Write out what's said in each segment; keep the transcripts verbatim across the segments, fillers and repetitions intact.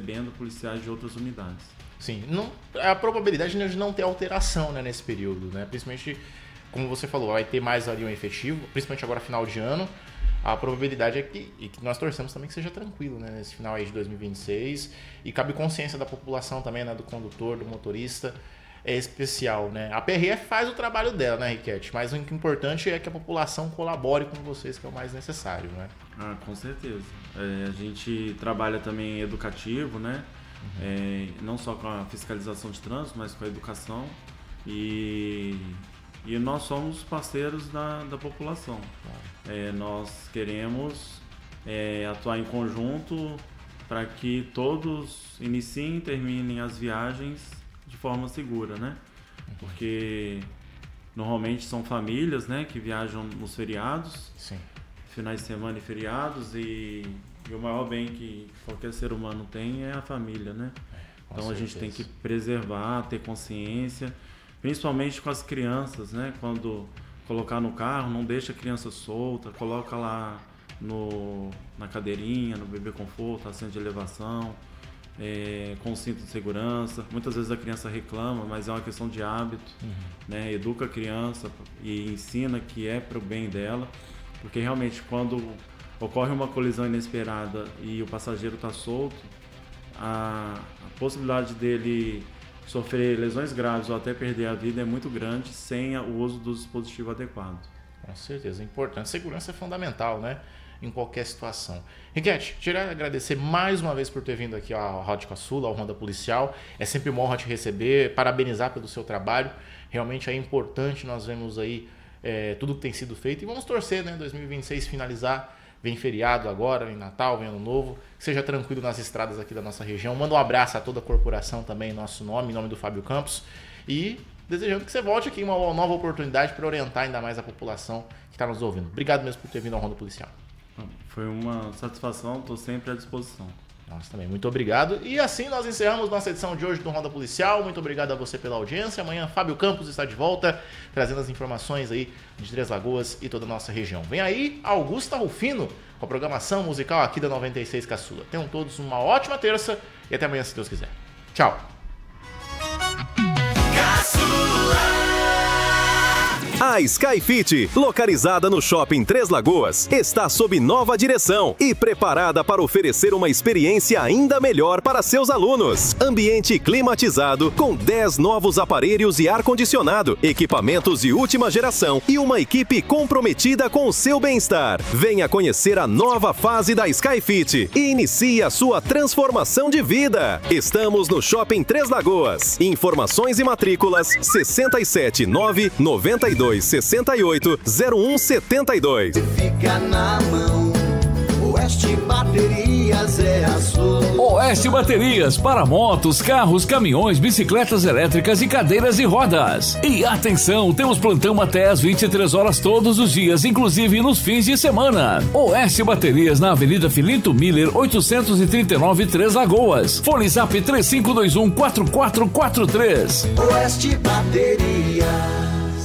recebendo policiais de outras unidades. Sim, não, a probabilidade de não ter alteração, né, nesse período, né? Principalmente, como você falou, vai ter mais ali um efetivo, principalmente agora final de ano. A probabilidade é que, e que nós torcemos também que seja tranquilo, né, nesse final aí de dois mil e vinte e seis. E cabe consciência da população também, né, do condutor, do motorista, é especial, né? A P R F faz o trabalho dela, né, Riquete? Mas o importante é que a população colabore com vocês, que é o mais necessário, né? Ah, com certeza. É, a gente trabalha também educativo, né? Uhum. É, não só com a fiscalização de trânsito, mas com a educação. E, e nós somos parceiros da, da população. Claro. É, nós queremos é, atuar em conjunto para que todos iniciem e terminem as viagens de forma segura, né? Porque normalmente são famílias, né, que viajam nos feriados, Sim. finais de semana e feriados, e, e o maior bem que qualquer ser humano tem é a família, né? É, então certeza. A gente tem que preservar, ter consciência, principalmente com as crianças, né? Quando colocar no carro, não deixa a criança solta, coloca lá no, na cadeirinha, no bebê conforto, assento de elevação, é, com cinto de segurança. Muitas vezes a criança reclama, mas é uma questão de hábito, uhum. né? Educa a criança e ensina que é para o bem dela, porque realmente quando ocorre uma colisão inesperada e o passageiro está solto, a, a possibilidade dele sofrer lesões graves ou até perder a vida é muito grande sem o uso do dispositivo adequado. Com certeza, é importante. Segurança é fundamental, né? Em qualquer situação. Riquete, queria agradecer mais uma vez por ter vindo aqui ao Rádio Caçula, ao Ronda Policial. É sempre uma honra te receber, parabenizar pelo seu trabalho. Realmente é importante, nós vemos aí é, tudo que tem sido feito. E vamos torcer, né? dois mil e vinte e seis finalizar. Vem feriado agora, em Natal, vem Ano Novo. Que seja tranquilo nas estradas aqui da nossa região. Manda um abraço a toda a corporação também em nosso nome, em nome do Fábio Campos. E desejando que você volte aqui em uma nova oportunidade para orientar ainda mais a população que está nos ouvindo. Obrigado mesmo por ter vindo ao Ronda Policial. Foi uma satisfação, estou sempre à disposição. Nós também, muito obrigado. E assim nós encerramos nossa edição de hoje do Ronda Policial. Muito obrigado a você pela audiência. Amanhã Fábio Campos está de volta, trazendo as informações aí de Três Lagoas e toda a nossa região. Vem aí Augusta Rufino, com a programação musical aqui da noventa e seis Caçula. Tenham todos uma ótima terça e até amanhã, se Deus quiser. Tchau! A Skyfit, localizada no Shopping Três Lagoas, está sob nova direção e preparada para oferecer uma experiência ainda melhor para seus alunos. Ambiente climatizado, com dez novos aparelhos e ar-condicionado, equipamentos de última geração e uma equipe comprometida com o seu bem-estar. Venha conhecer a nova fase da Skyfit e inicie a sua transformação de vida. Estamos no Shopping Três Lagoas. Informações e matrículas sessenta e sete, nove, noventa e dois, sessenta e oito, zero um setenta e dois. Fica na mão, Oeste Baterias é a sua. Oeste Baterias para motos, carros, caminhões, bicicletas elétricas e cadeiras de rodas. E atenção, temos plantão até às vinte e três horas todos os dias, inclusive nos fins de semana. Oeste Baterias na Avenida Filinto Miller, oitocentos e trinta e nove, Três Lagoas. Fone Zap três cinco dois um, quatro quatro quatro três. Oeste Baterias.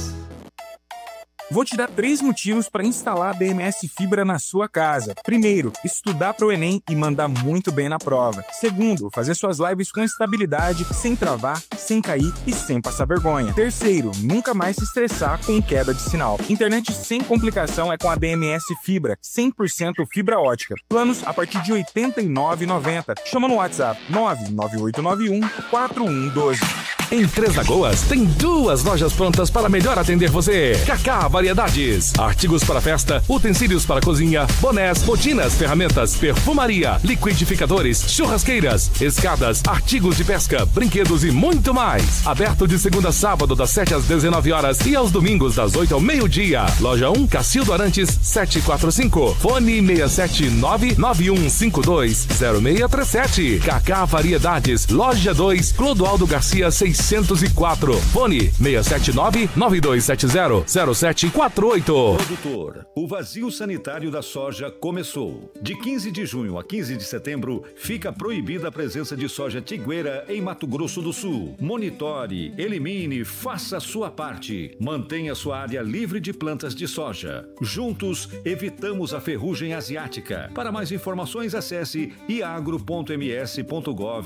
Vou te dar três motivos para instalar a B M S Fibra na sua casa. Primeiro, estudar para o Enem e mandar muito bem na prova. Segundo, fazer suas lives com estabilidade, sem travar, sem cair e sem passar vergonha. Terceiro, nunca mais se estressar com queda de sinal. Internet sem complicação é com a B M S Fibra, cem por cento fibra ótica. Planos a partir de oitenta e nove reais e noventa centavos. Chama no WhatsApp nove nove oito nove um, quatro um um dois. Em Três Lagoas tem duas lojas prontas para melhor atender você. Cacá Variedades, artigos para festa, utensílios para cozinha, bonés, botinas, ferramentas, perfumaria, liquidificadores, churrasqueiras, escadas, artigos de pesca, brinquedos e muito mais. Aberto de segunda a sábado das sete às dezenove horas e aos domingos das oito ao meio-dia. Loja um, Cacildo Arantes, setecentos e quarenta e cinco. Fone seis sete nove, nove um cinco dois, zero seis três sete. Cacá Variedades, Loja dois, Clodoaldo Garcia seiscentos seiscentos e quatro. Fone seis sete nove, nove dois sete zero, zero sete quatro oito. Produtor, o vazio sanitário da soja começou. De quinze de junho a quinze de setembro, fica proibida a presença de soja tigueira em Mato Grosso do Sul. Monitore, elimine, faça a sua parte. Mantenha sua área livre de plantas de soja. Juntos, evitamos a ferrugem asiática. Para mais informações, acesse iagro ponto m s ponto gov